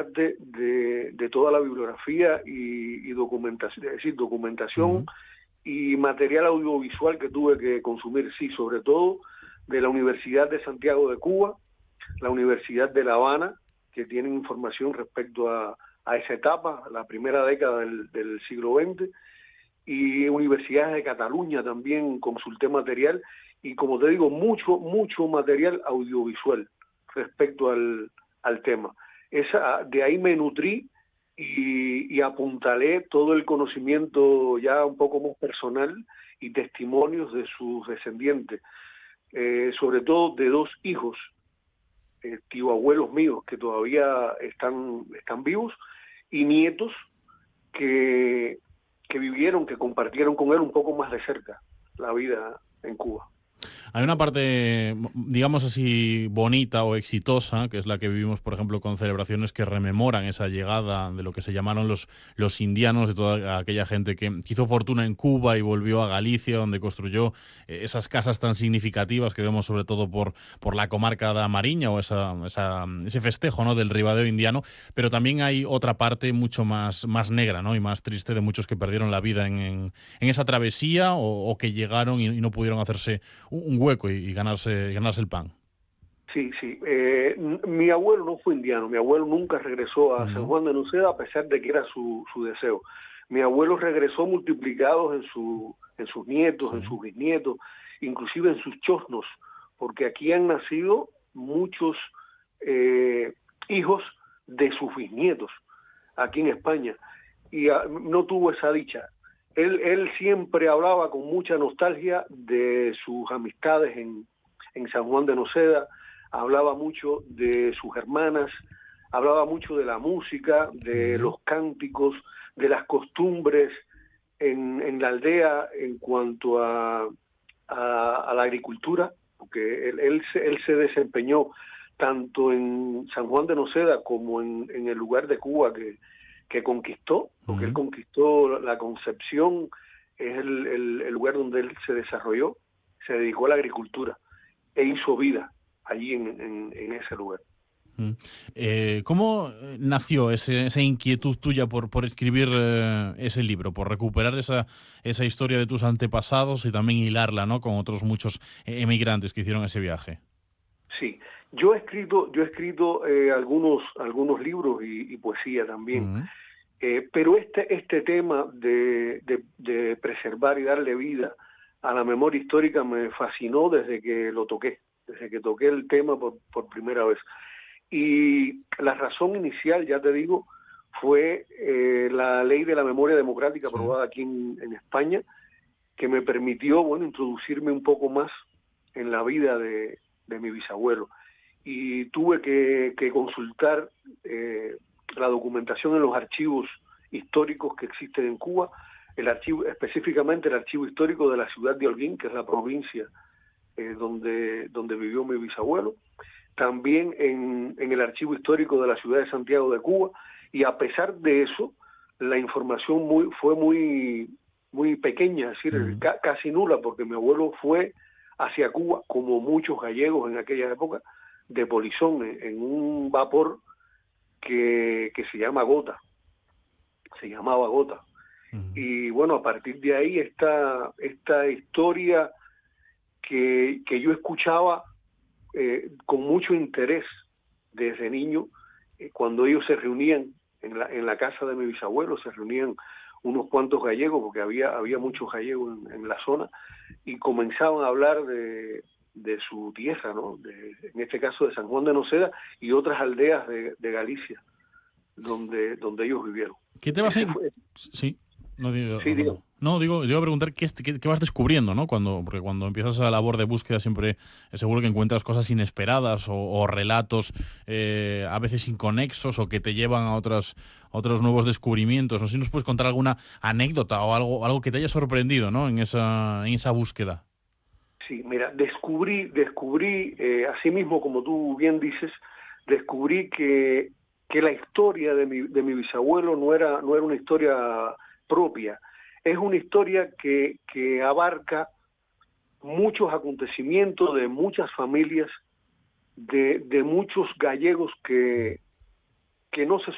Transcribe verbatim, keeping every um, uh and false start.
parte de, de toda la bibliografía y, y documentación, es decir, documentación uh-huh. y material audiovisual que tuve que consumir, sí, sobre todo de la Universidad de Santiago de Cuba, la Universidad de La Habana, que tienen información respecto a, a esa etapa, la primera década del, del siglo veinte, y universidades de Cataluña también consulté material, y como te digo, mucho, mucho material audiovisual respecto al, al tema. Esa, de ahí me nutrí y, y apuntalé todo el conocimiento ya un poco más personal y testimonios de sus descendientes, eh, sobre todo de dos hijos, eh, tío abuelos míos que todavía están, están vivos, y nietos que, que vivieron, que compartieron con él un poco más de cerca la vida en Cuba. Hay una parte, digamos así, bonita o exitosa, que es la que vivimos, por ejemplo, con celebraciones que rememoran esa llegada de lo que se llamaron los, los indianos, de toda aquella gente que hizo fortuna en Cuba y volvió a Galicia, donde construyó esas casas tan significativas que vemos sobre todo por, por la comarca de Mariña, o esa, esa, ese festejo, ¿no?, del ribadeo indiano. Pero también hay otra parte mucho más, más negra, ¿no?, y más triste, de muchos que perdieron la vida en, en, en esa travesía o, o que llegaron y, y no pudieron hacerse un hueco y ganarse, ganarse el pan. Sí, sí. Eh, mi abuelo no fue indiano. Mi abuelo nunca regresó a uh-huh. San Juan de Noceda, a pesar de que era su, su deseo. Mi abuelo regresó multiplicados en, su, en sus nietos, sí. en sus bisnietos, inclusive en sus chosnos, porque aquí han nacido muchos eh, hijos de sus bisnietos, aquí en España, y a, no tuvo esa dicha. Él, él siempre hablaba con mucha nostalgia de sus amistades en, en San Juan de Noceda, hablaba mucho de sus hermanas, hablaba mucho de la música, de uh-huh. los cánticos, de las costumbres en, en la aldea en cuanto a, a, a la agricultura, porque él, él, se, él se desempeñó tanto en San Juan de Noceda como en, en el lugar de Cuba que que conquistó, porque uh-huh. él conquistó la Concepción, es el, el, el lugar donde él se desarrolló, se dedicó a la agricultura e hizo vida allí en, en, en ese lugar. Uh-huh. Eh, ¿Cómo nació ese, esa inquietud tuya por, por escribir eh, ese libro, por recuperar esa, esa historia de tus antepasados y también hilarla, ¿no?, con otros muchos emigrantes que hicieron ese viaje? Sí, yo he escrito, yo he escrito eh, algunos, algunos libros y, y poesía también. Uh-huh. Eh, pero este, este tema de, de, de preservar y darle vida a la memoria histórica me fascinó desde que lo toqué, desde que toqué el tema por, por primera vez. Y la razón inicial, ya te digo, fue eh, la ley de la memoria democrática sí. aprobada aquí en, en España, que me permitió, bueno, introducirme un poco más en la vida de, de mi bisabuelo. Y tuve que, que consultar eh, la documentación en los archivos históricos que existen en Cuba, el archivo, específicamente el archivo histórico de la ciudad de Holguín, que es la provincia eh, donde, donde vivió mi bisabuelo, también en, en el archivo histórico de la ciudad de Santiago de Cuba, y a pesar de eso, la información muy, fue muy, muy pequeña, es decir, uh-huh. ca, casi nula, porque mi abuelo fue hacia Cuba, como muchos gallegos en aquella época, de polizón, en, en un vapor que, que se llama Gota, se llamaba Gota. Uh-huh. Y bueno, a partir de ahí esta, esta historia que, que yo escuchaba eh, con mucho interés desde niño, eh, cuando ellos se reunían en la, en la casa de mi bisabuelo, se reunían unos cuantos gallegos, porque había, había muchos gallegos en, en la zona, y comenzaban a hablar de, de su tierra, ¿no? De, en este caso de San Juan de Noceda y otras aldeas de, de Galicia, donde, donde ellos vivieron. ¿Qué te vas a... Fue... Sí, no digo... Sí, digo. No, digo, yo iba a preguntar qué, qué, qué vas descubriendo, ¿no? Cuando, porque cuando empiezas la labor de búsqueda siempre seguro que encuentras cosas inesperadas o, o relatos eh, a veces inconexos o que te llevan a otros, a otros nuevos descubrimientos. No sé si nos puedes contar alguna anécdota o algo, algo que te haya sorprendido, ¿no?, en esa, en esa búsqueda. Sí, mira, descubrí, descubrí eh, así mismo, como tú bien dices, descubrí que, que la historia de mi, de mi bisabuelo no era, no era una historia propia. Es una historia que, que abarca muchos acontecimientos de muchas familias, de, de muchos gallegos que, que no se